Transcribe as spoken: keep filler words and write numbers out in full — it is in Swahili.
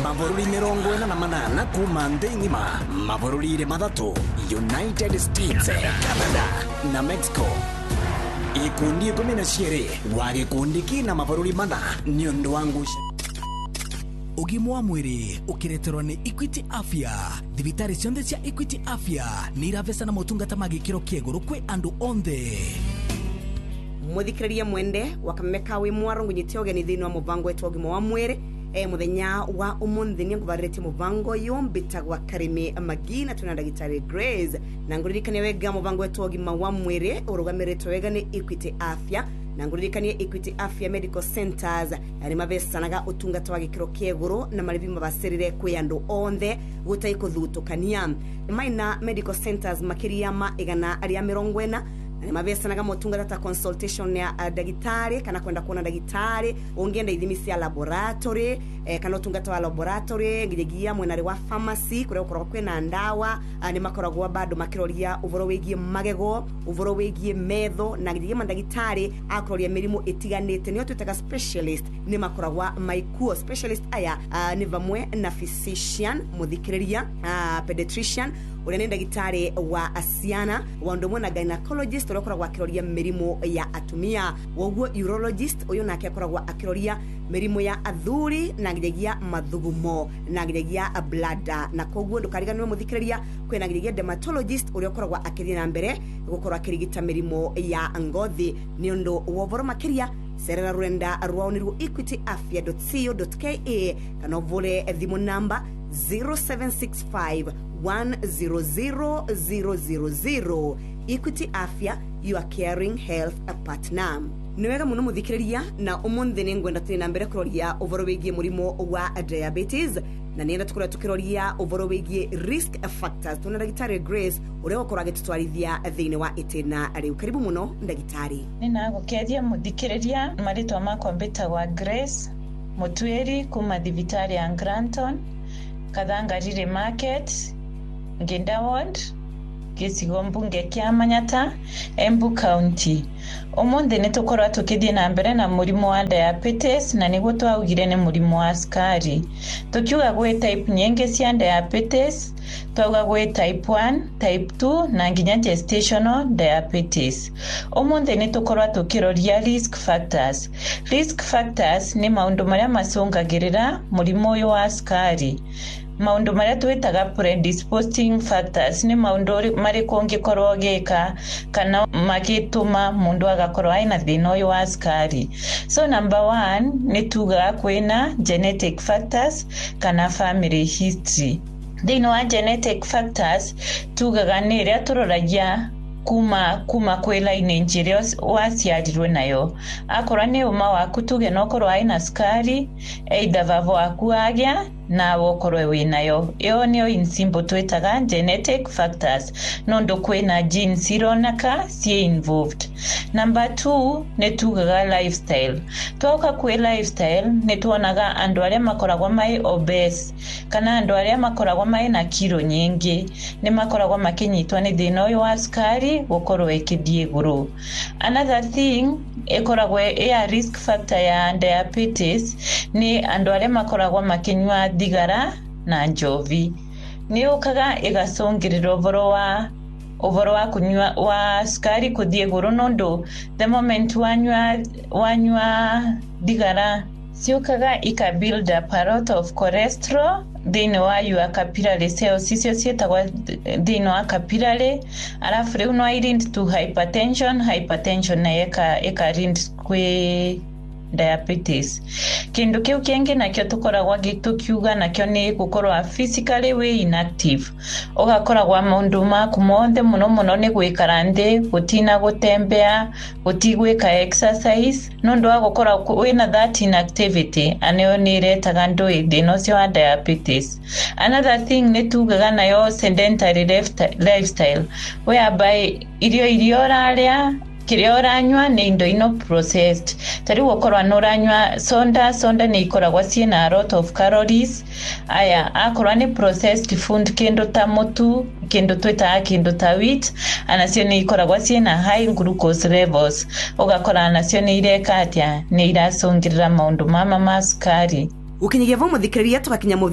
Mabururi mirongo ina na manana kumande ngima. Mabururi ile madatu United States, Canada na Mexico. Ikundi kumina shere wage kundi kina mabururi mana nyondo wangu. Ugima wa mwiri ukireterwa ni Equity Afya. Thibitari cionthe cia Equity Afya ni iravesa na motungata magikiro kieguru kwi andu onthe. Muthikiriria mwende wakameka wi mwaro ngunyite ogeni thini wa mubango wetu ugima wa mwiri e muthenya wa umuthi ni ngubarete mubango yombitagwa Karimi Magina tuna ndagitari Grace na nguririkane wega mubango wetu ugima wa mwiri urugamiritwe wega ni Equity Afya na nguririkanie Equity Afya Medical Centers ari mabesanaga utungata wa gikiro kieguru na maribi mabaserire kwi andu onthe gutaikuthutukania maina Medical Centers makiria ma igana ari mirongo ina na mabesanaga motungata ta consultation ya uh, dagitari kana kwenda kuona dagitari ungienda ithimisi ya laboratory eh, kana utungata wa laboratory ngijegia mwenari wa pharmacy kure ukora kwena ndawa uh, ni makoragwa bado makiroria uvoro wegie magego uvoro wegie metho na ngijegia mandagitari akroria mirimo itiganite ni otutaka specialist ni makoragwa maikuo specialist aya uh, ni vamwe na physician muthikiriria uh, pediatrician ule ni ndagitari wa asiana wandomo na gynecologist ule koragwa akiroria mirimo ya atumia woguo urologist uyu nake akoragwa akiroria mirimo ya athuri na ngijegia mathugumo na ngijegia bladder na koguo ndukariganwe muthikiriria kwena ngijegia dermatologist ule koragwa akithia na mbere gukorwa akirigita mirimo ya ngothi ni undu wovoro makiria serera rwenda rwaoni ru equity afya dot co dot ke kana vole thimu namba zero seven six five one zero zero zero zero zero. Equity Afya, you are caring health a partner. Niwega muno muthikiriria na umuthi ni ngwenda tena mbere kuroria uvoro wegie murimo wa diabetes na nienda tukura tukiroria uvoro wegie risk factors tuna ndagitari Grace urewa korage tutwarithia thini wa itena ari karibu muno ndagitari nina gukeria muthikiriria maritwa makwa mbetagwa Grace Mutweri kuma thibitari ya Granton Kathangarire Market Ngenda Ward Gicigo mbunge kia Manyata Embu County. Umuthi ni tukorwa tukithie na mbere na murimo wa diabetes na niguo twaugire ni murimo wa sukari. Tukiuga gwe type nyingi cia diabetes twauga gwe type one, type two na nginya gestational diabetes. Umuthi ni tukorwa tukiroria risk factors. Risk factors ni maundu maria macungagirira murimo uyu wa sukari. Maundu maria twitaga predisposing factors ni maundu mari kungikorwo gika kana magituma mundu agakorwo aina thina uyu wa sukari. So number one ni tuga kwina genetic factors kana family history. Thina wa genetic factors tugaga ni ria turoragia kuma kuma kwela ine njire waciarirwe nayo. Akora ni uma waku tuge no korwo aina sukari either vavo aku agia na wokorwe winayo. Iyo niyo in simple twetaga genetic factors. Nondo kwena genes ironaka sie involved. Number two ne tugaga lifestyle. Twoka kwe lifestyle ne tuonaga andu aria makoragwa mai obese kana andu aria makoragwa mai na kilo nyingi ni makoragwa makinyitwa ni thina uyu wa sukari gukorwo ikithie iguru. Another thing ekoragwa ya risk factor ya diabetes ni andu aria makoragwa makinywa thigara na njovi. Ni ukaga igacungirira uvoro wa uvoro wa kunywa wa sukari kuthie iguru nondu the moment wanywa wanywa thigara siukaga ika build up a lot of cholesterol thini wa your capillary cells icio cietagwa thini wa capillary alafu riu no lead to hypertension hypertension na eka eka lead kwi diabetes. Kindu kiu kingi nakyo tukoragwa gitukiuga nakyo ni gukorwa physically we inactive. Ugakoragwa maundu maku monthe muno muno ni gwikara nthi gutina gutembea gutigwika exercise nondu wa gukora wina that inactivity aneo ni retaga ndui thino cio wa diabetes. Another thing ni tugaga nayo sedentary lifestyle whereby irio irio raria kiria uranywa ni indo ino processed. Tari gukorwa nuranywa sonda sonda ni ikoragwa ciina a lot of calories. Aya akorwa ni processed food kendo ta mutu kendo twita kendo ta wheat anacio ni ikoragwa ciina high glucose levels. Ugakora anacio ni ireka atia ni iracungirira maundu mama ma sukari. Ukinyigia vo muthikiriria tugakinya